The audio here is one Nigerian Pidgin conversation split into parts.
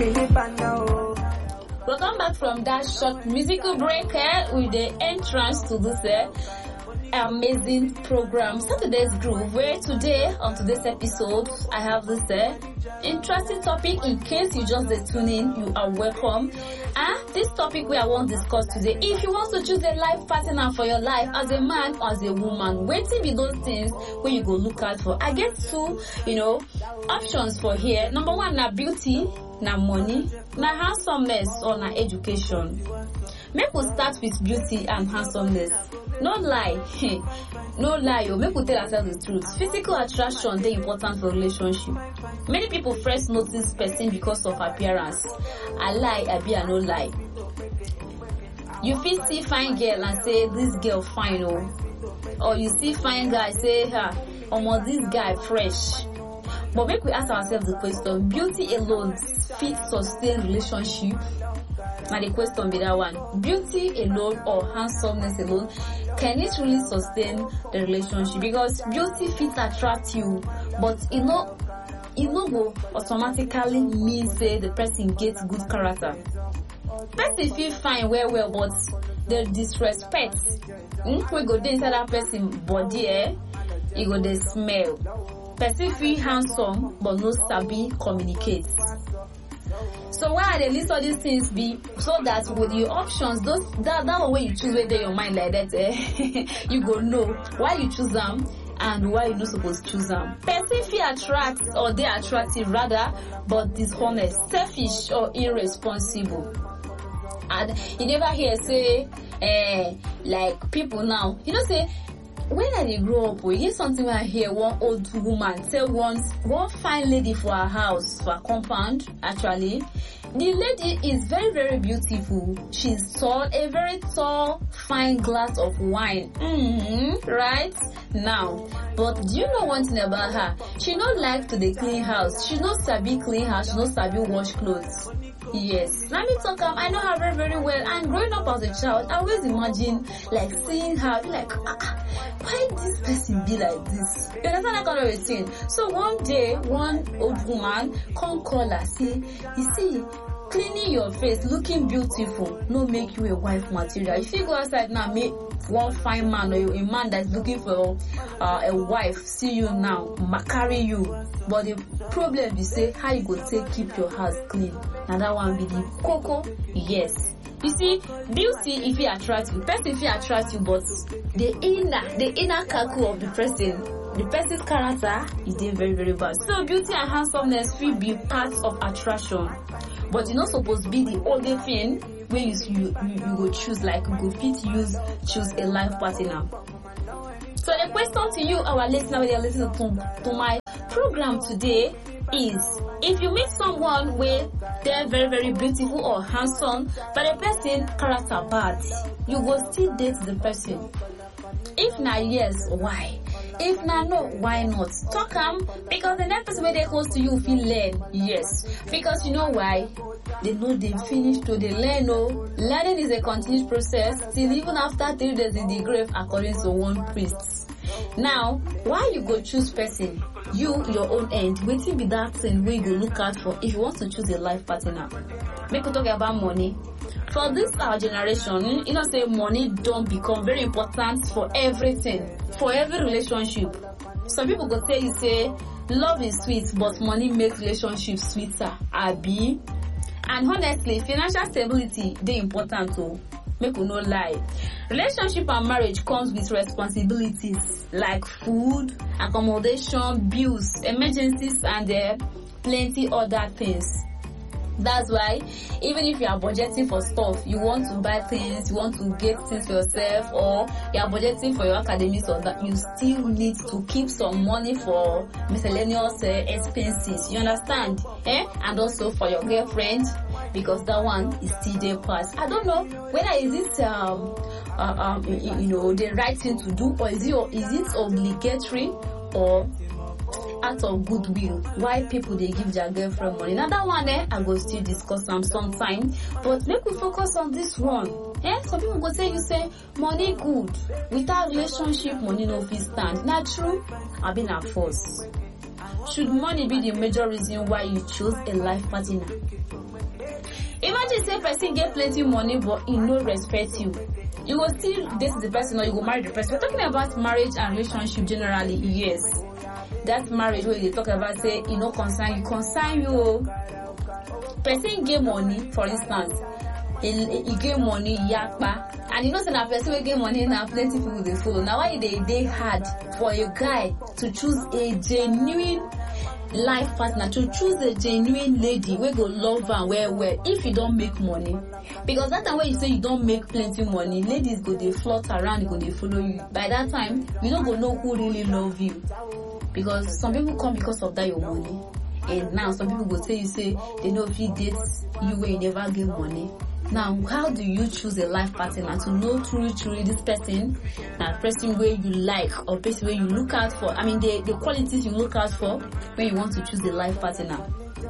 Welcome back from that short musical break with the entrance to this amazing program, Saturday's Groove, where today, on today's episode, I have this interesting topic. In case you just tune in, you are welcome. This topic where I want to discuss today, if you want to choose a life partner for your life as a man or as a woman, waiting be those things where you go look out for. I get two, options for here. Number one, na beauty, na money, na handsomeness, or na education. Make we start with beauty and handsomeness. No lie, no lie, make we tell ourselves the truth. Physical attraction is important for relationship. Many people first notice person because of appearance. I lie, I no lie. You feel see fine girl and say this girl fine, or you see fine guy say this guy fresh. But make we ask ourselves the question: beauty alone fit sustain relationship? Now the question be that one: beauty alone or handsomeness alone, can it really sustain the relationship? Because beauty fit attract you, but it no go automatically mean say the person gets good character. Person feel fine well, but the disrespect we go dey inside that person body, it go dey smell. Person feel handsome but no sabi communicate. So why are they list all these things be so that with your options, that one way you choose whether your mind like that, you go know why you choose them and why you not supposed to choose them. Person feel attract or they attractive rather, but dishonest, selfish or irresponsible. And you never hear say like people now, say when I grow up, we hear something where I hear one old woman tell one fine lady for her house, for her compound, actually. The lady is very, very beautiful. She's tall, a very tall, fine glass of wine. Right? Now, but do you know one thing about her? She don't like to clean house. She not sabi clean house. She not sabi wash clothes. Yes, let me talk. I know her very, very well. And growing up as a child, I always imagine like seeing her, like, why this person be like this? You understand that kind of a thing? So one day, one old woman come call her, say, you see, cleaning your face, looking beautiful, no make you a wife material. If you go outside now, make one fine man or a man that's looking for a wife see you now, carry you. But the problem is say how you go take keep your house clean. Now that one be the cocoa. Yes. You see, beauty if it attracts you, person if it attracts you, but the inner calculus of the person's character is then very, very bad. So beauty and handsomeness will be part of attraction, but you're not supposed to be the only thing where you go choose, like you go choose a life partner. So the question to you, our listener, when you're listening to my program today, is if you meet someone where they're very, very beautiful or handsome, but the person character bad, you will still date the person. If not yes, why? If not no, why not? Talk because the next person where they close to you feel learn. Yes. Because you know why? They know they finish to the learn. Learning is a continuous process till even after 3 days in the grave, according to one priest. Now, why you go choose person? You, your own end, waiting be that thing where you go look out for if you want to choose a life partner. Make we talk about money. For this our generation, say money don't become very important for everything, for every relationship. Some people go say love is sweet, but money makes relationships sweeter. Abi. And honestly, financial stability they important too. Make we no lie. Relationship and marriage comes with responsibilities like food, accommodation, bills, emergencies, and plenty other things. That's why even if you are budgeting for stuff, you want to buy things, you want to get things for yourself, or you are budgeting for your academics, or that you still need to keep some money for miscellaneous expenses. You understand? And also for your girlfriend, because that one is still there past. I don't know whether is it the right thing to do, or is it obligatory or out of goodwill why people they give their girlfriend money. Now that one I go still discuss them sometime, but make we focus on this one. Some people go say, you say money good, without relationship money no fit stand. Not true? I been a force. should money be the major reason why you choose a life partner? Imagine say person get plenty money but he no respect you. You will still date the person or you will marry the person. We're talking about marriage and relationship generally, yes. That marriage where they talk about say you no concern you. Person get money, for instance, he get money yakpa, and you know say that person will get money now plenty people they follow. Now why they hard for a guy to choose a genuine life partner, to choose a genuine lady we go love her well if you don't make money? Because that time when you say you don't make plenty money, ladies go they float around, go they follow you. By that time you don't go know who really love you, because some people come because of that your money, and now some people go tell you say they know if you date you when you never get money. Now, how do you choose a life partner to know truly this person, person where you like or person where you look out for? I mean, the qualities you look out for when you want to choose a life partner.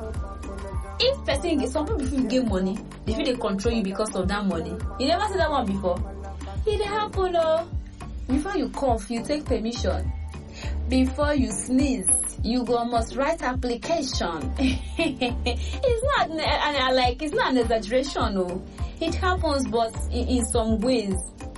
If person, some people, if you get money, they feel they control you because of that money. You never see that one before? It happen, oh. Before you cough, you take permission. Before you sneeze, you must write application. It's not an exaggeration, no. It happens, but in some ways.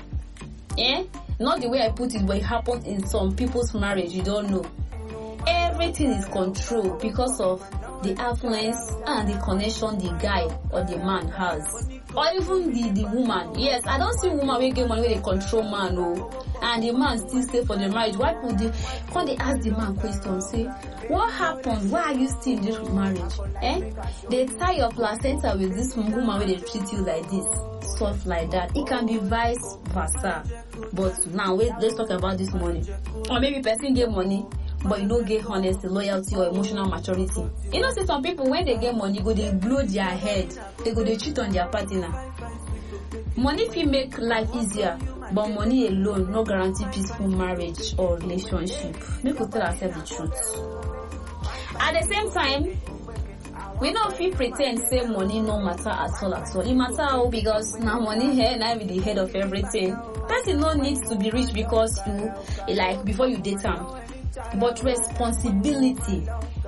Not the way I put it, but it happens in some people's marriage. You don't know. Everything is controlled because of the influence and the connection the guy or the man has. Or even the woman. Yes, I don't see woman where get money where they control man, no. And the man still stay for the marriage. Why would they ask the man question, say, what happened? Why are you still in this marriage? They tie your placenta with this woman where they treat you like this. Stuff like that. It can be vice versa. But now let's talk about this money. Or maybe person get money, but you don't get honesty, loyalty, or emotional maturity. You know, see some people when they get money, they blow their head. They cheat on their partner. Money can make life easier, but money alone no guarantee peaceful marriage or relationship. We could tell ourselves the truth. At the same time, we don't feel pretend say money no matter at all. It matter because now money here now be the head of everything. Person no needs to be rich because you like before you date them. But responsibility,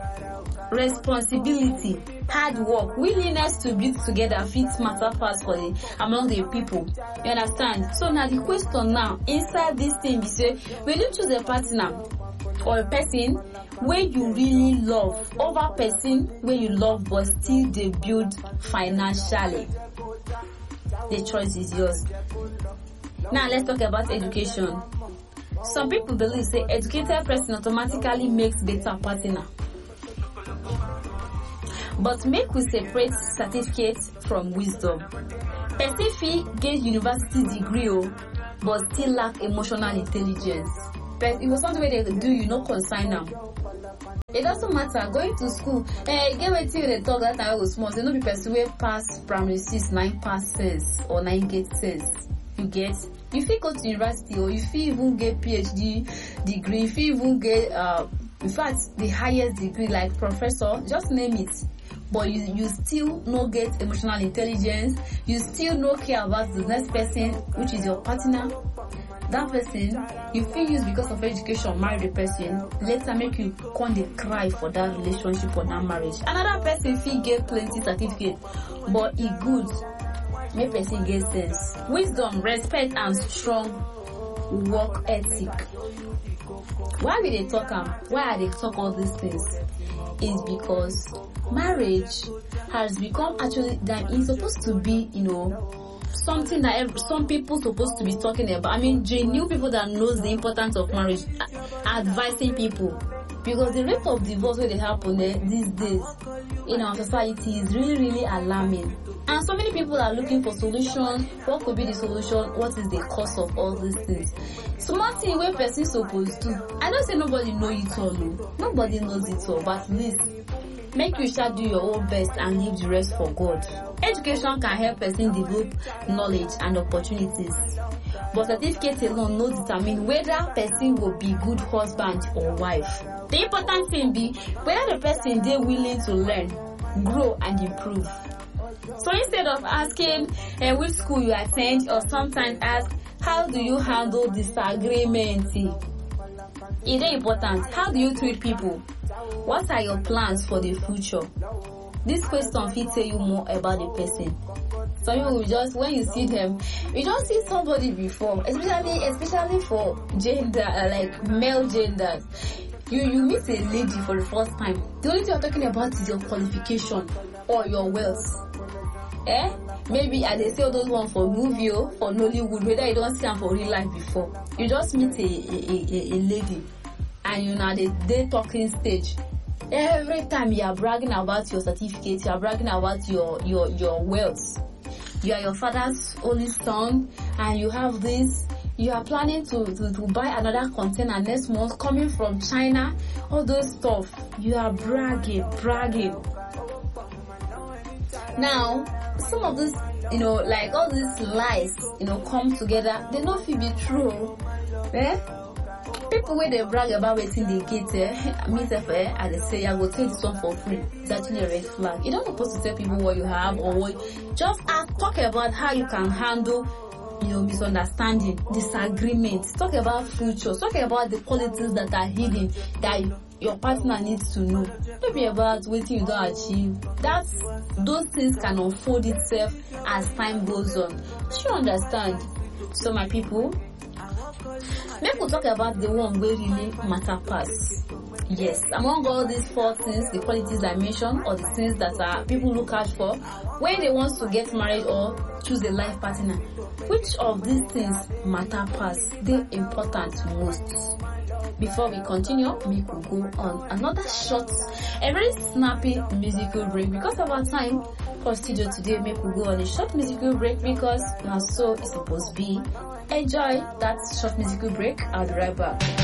hard work, willingness to build together fits matter fast for among the people. You understand? So now the question now inside this thing is say, will you choose a partner or a person where you really love over person where you love but still they build financially? The choice is yours. Now let's talk about education. Some people believe say educated person automatically makes better partner. But make we separate certificate from wisdom. Person fee get university degree but still lack emotional intelligence. But it was something where they do, you know, consign them. It doesn't matter going to school. Get wait till they talk that time I was small. So no be person where pass primary 6, 9 pass says or 9 get says. You get. You feel go to university or you feel even get PhD degree, if you even get in fact the highest degree like professor, just name it. But you still no get emotional intelligence, you still no care about the next person, which is your partner. That person you feel use because of education, marry the person, later make you come dey cry for that relationship or that marriage. Another person feel get plenty certificate, but he good. Make person get sense, wisdom, respect, and strong work ethic. Why will they talk why are they talk all these things? Is because marriage has become actually that it's supposed to be, you know, something that some people supposed to be talking about. I mean, genuine people that knows the importance of marriage, advising people. Because the rate of divorce where they happen these days in our society is really alarming. And so many people are looking for solutions. What could be the solution? What is the cause of all these things? Small thing where person supposed to. I don't say nobody know it all. No. Nobody knows it all. But at least make you shall do your own best and leave the rest for God. Education can help person develop knowledge and opportunities. But certificate alone no determine whether person will be good husband or wife. The important thing be whether the person they willing to learn, grow and improve. So instead of asking which school you attend, or sometimes ask how do you handle disagreement? It is important. How do you treat people? What are your plans for the future? This question fit tell you more about the person. Some people will just, when you see them, you don't see somebody before, especially for gender, like male genders. You meet a lady for the first time. The only thing you're talking about is your qualification or your wealth. Maybe as they say all those ones for movie or for Nollywood, whether you don't see them for real life before. You just meet a lady and you know they talking stage. Every time you are bragging about your certificate, you are bragging about your wealth. You are your father's only son and you have this. You are planning to buy another container next month coming from China. All those stuff. You are bragging. Now, some of this, like all these lies, come together. They not feel be true. People when they brag about waiting they get as they say, I will take this one for free. It's actually a red flag. You don't supposed to tell people what you have or what. Just talk about how you can handle misunderstanding, disagreements. Talk about future. Talk about the qualities that are hidden that your partner needs to know. Don't be about waiting you don't achieve. Those things can unfold itself as time goes on. Do you understand? So my people, make we talk about the one where really matter pass. Yes, among all these 4 things, the qualities I mentioned, or the things that people look out for when they want to get married or choose a life partner, which of these things matter pass? They're important most. Before we continue, we could go on another short, a very snappy musical break. Because of our time for studio today, we could go on a short musical break because now so it's supposed to be. Enjoy that short musical break. I'll be right back.